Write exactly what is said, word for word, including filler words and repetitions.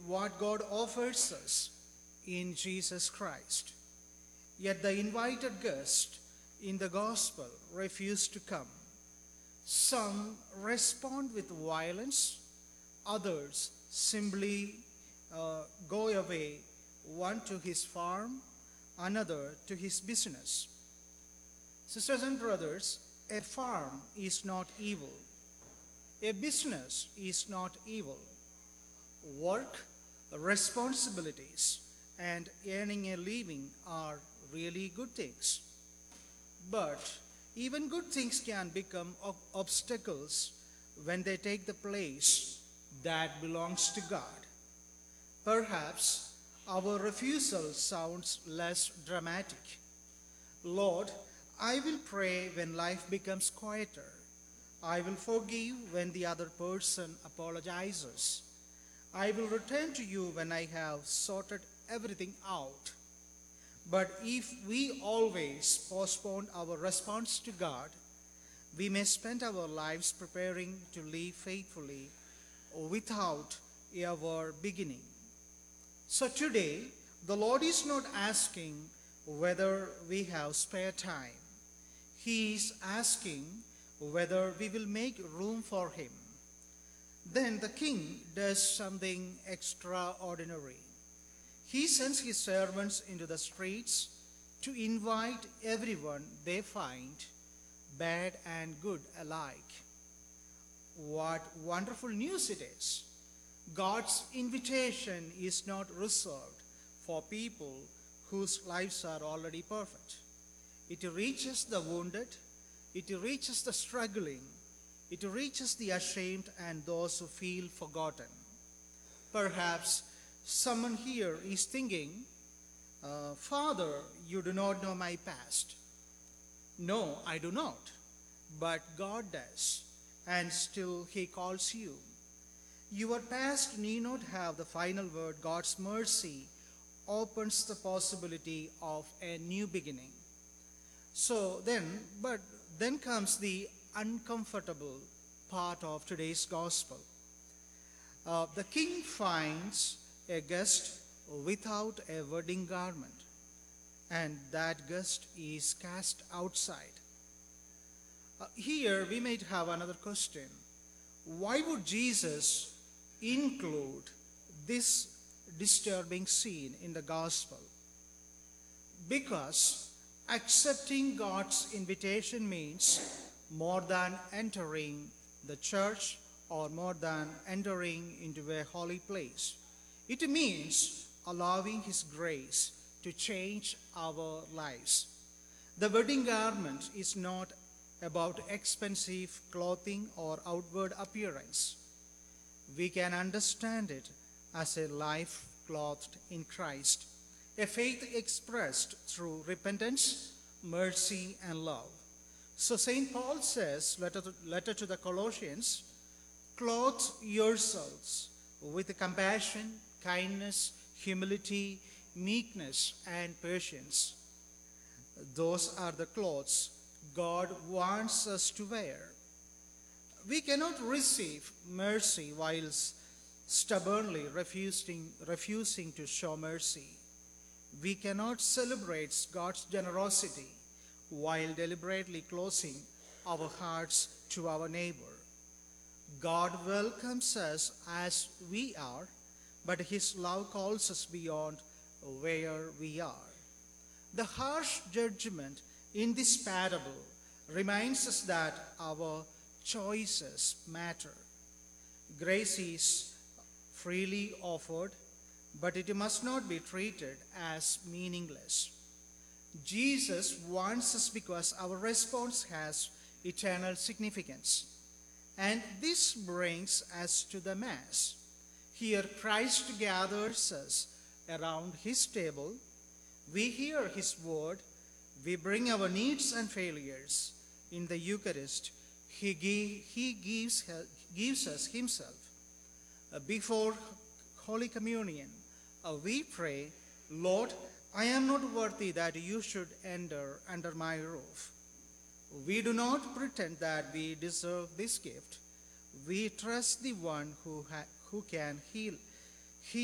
what God offers us in Jesus Christ. Yet the invited guest in the gospel refused to come. Some respond with violence, others simply uh, go away, one to his farm, another to his business. Sisters and brothers, a farm is not evil. A business is not evil. Work, responsibilities, and earning a living are really good things. But even good things can become ob- obstacles when they take the place that belongs to God. Perhaps our refusal sounds less dramatic. Lord, I will pray when life becomes quieter. I will forgive when the other person apologizes. I will return to you when I have sorted everything out. But if we always postpone our response to God, we may spend our lives preparing to live faithfully without ever beginning. So today, the Lord is not asking whether we have spare time. He is asking whether we will make room for him. Then the king does something extraordinary. He sends his servants into the streets to invite everyone they find, bad and good alike. What wonderful news it is! God's invitation is not reserved for people whose lives are already perfect. It reaches the wounded, it reaches the struggling, it reaches the ashamed and those who feel forgotten. Perhaps someone here is thinking, uh, Father, you do not know my past. No, I do not. But God does, and still he calls you. Your past need not have the final word. God's mercy opens the possibility of a new beginning. So then, but then comes the uncomfortable part of today's gospel. Uh, the king finds a guest without a wedding garment, and that guest is cast outside. Uh, here we might have another question. Why would Jesus include this disturbing scene in the gospel? Because accepting God's invitation means more than entering the church or more than entering into a holy place. It means allowing his grace to change our lives. The wedding garment is not about expensive clothing or outward appearance. We can understand it as a life clothed in Christ, a faith expressed through repentance, mercy, and love. So Saint Paul says, letter to, letter to the Colossians, clothe yourselves with compassion, kindness, humility, meekness, and patience. Those are the clothes God wants us to wear. We cannot receive mercy whilst stubbornly refusing, refusing to show mercy. We cannot celebrate God's generosity while deliberately closing our hearts to our neighbor. God welcomes us as we are, but his love calls us beyond where we are. The harsh judgment in this parable reminds us that our choices matter. Grace is freely offered, but it must not be treated as meaningless. Jesus wants us because our response has eternal significance. And this brings us to the Mass. Here Christ gathers us around his table. We hear his word. We bring our needs and failures. In the Eucharist, he, gi- he gives, gives us himself. Uh, before Holy Communion, uh, we pray, Lord, I am not worthy that you should enter under my roof. We do not pretend that we deserve this gift. We trust the one who, ha- who can heal